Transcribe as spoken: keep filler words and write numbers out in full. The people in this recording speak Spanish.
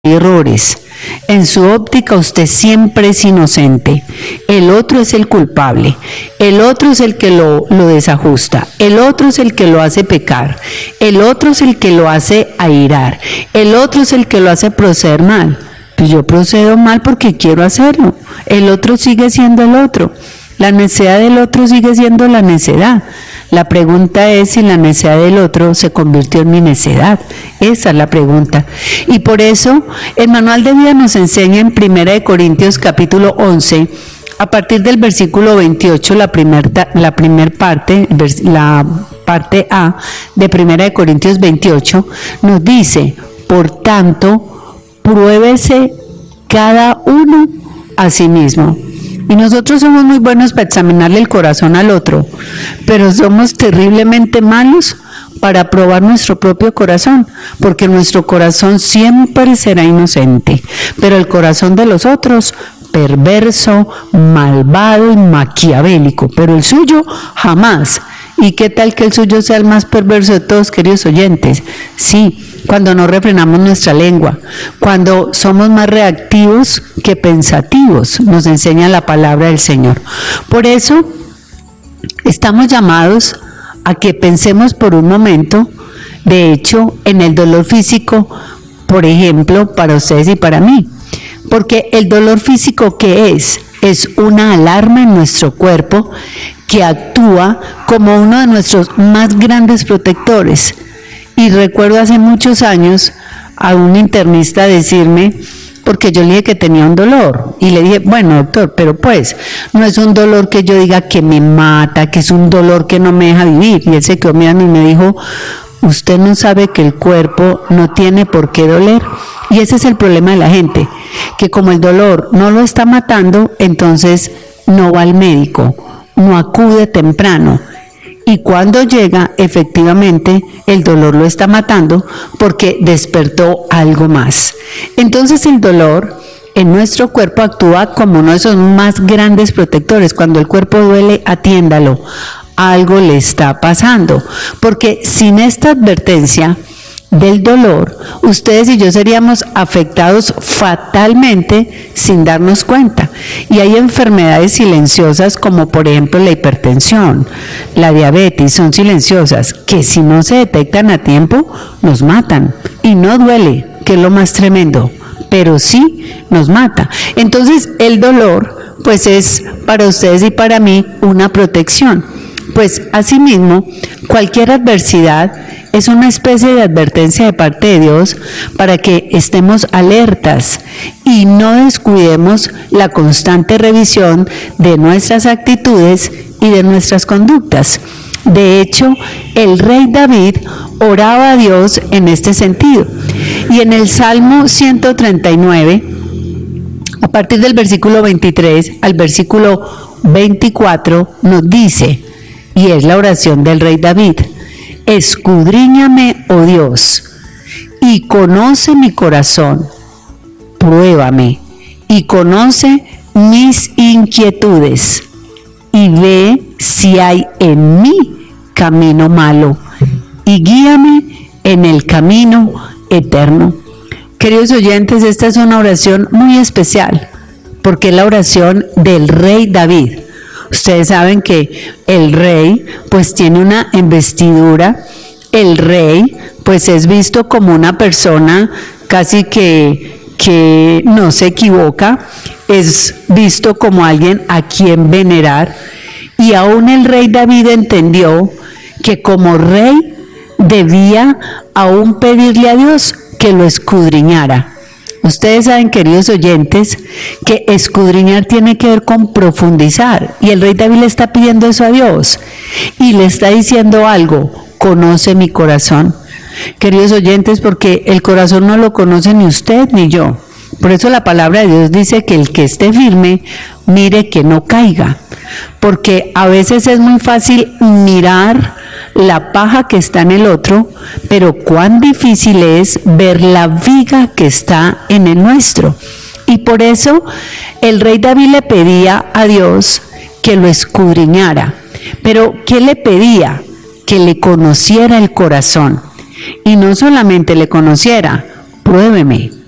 errores. En su óptica usted siempre es inocente, el otro es el culpable, el otro es el que lo, lo desajusta, el otro es el que lo hace pecar, el otro es el que lo hace airar, el otro es el que lo hace proceder mal. Pues yo procedo mal porque quiero hacerlo, el otro sigue siendo el otro, la necedad del otro sigue siendo la necedad. La pregunta es si la necedad del otro se convirtió en mi necedad. Esa es la pregunta. Y por eso el manual de vida nos enseña en primera de Corintios capítulo once, a partir del versículo veintiocho, la primera la primer parte, la parte A de primera de Corintios veintiocho, nos dice: por tanto, pruébese cada uno a sí mismo. Y nosotros somos muy buenos para examinarle el corazón al otro, pero somos terriblemente malos para probar nuestro propio corazón, porque nuestro corazón siempre será inocente, pero el corazón de los otros, perverso, malvado y maquiavélico, pero el suyo jamás. ¿Y qué tal que el suyo sea el más perverso de todos, queridos oyentes? Sí, cuando no refrenamos nuestra lengua, cuando somos más reactivos que pensativos, nos enseña la palabra del Señor. Por eso estamos llamados a que pensemos por un momento, de hecho, en el dolor físico, por ejemplo, para ustedes y para mí. Porque el dolor físico, ¿qué es? Es una alarma en nuestro cuerpo que actúa como uno de nuestros más grandes protectores. Y recuerdo hace muchos años a un internista decirme, porque yo le dije que tenía un dolor, y le dije, bueno doctor, pero pues no es un dolor que yo diga que me mata, que es un dolor que no me deja vivir. Y él se quedó mirando y me dijo, usted no sabe que el cuerpo no tiene por qué doler. Y ese es el problema de la gente, que como el dolor no lo está matando, entonces no va al médico, no acude temprano. Y cuando llega, efectivamente, el dolor lo está matando porque despertó algo más. Entonces el dolor en nuestro cuerpo actúa como uno de esos más grandes protectores. Cuando el cuerpo duele, atiéndalo. Algo le está pasando. Porque sin esta advertencia del dolor, ustedes y yo seríamos afectados fatalmente sin darnos cuenta. Y hay enfermedades silenciosas como por ejemplo la hipertensión, la diabetes, son silenciosas que si no se detectan a tiempo nos matan y no duele, que es lo más tremendo, pero sí nos mata. Entonces el dolor pues es para ustedes y para mí una protección. Pues asimismo, cualquier adversidad es una especie de advertencia de parte de Dios para que estemos alertas y no descuidemos la constante revisión de nuestras actitudes y de nuestras conductas. De hecho, el rey David oraba a Dios en este sentido. Y en el Salmo ciento treinta y nueve, a partir del versículo veintitrés al versículo veinticuatro, nos dice, y es la oración del rey David: escudriñame, oh Dios, y conoce mi corazón, pruébame, y conoce mis inquietudes, y ve si hay en mí camino malo, y guíame en el camino eterno. Queridos oyentes, esta es una oración muy especial, porque es la oración del rey David. Ustedes saben que el rey pues tiene una investidura, el rey pues es visto como una persona casi que, que no se equivoca, es visto como alguien a quien venerar, y aún el rey David entendió que como rey debía aún pedirle a Dios que lo escudriñara. Ustedes saben, queridos oyentes, que escudriñar tiene que ver con profundizar, y el rey David le está pidiendo eso a Dios y le está diciendo algo: conoce mi corazón. Queridos oyentes, porque el corazón no lo conoce ni usted ni yo. Por eso la palabra de Dios dice que el que esté firme, mire que no caiga, porque a veces es muy fácil mirar la paja que está en el otro, pero cuán difícil es ver la viga que está en el nuestro. Y por eso el rey David le pedía a Dios que lo escudriñara. Pero ¿qué le pedía? Que le conociera el corazón. Y no solamente le conociera, pruébeme,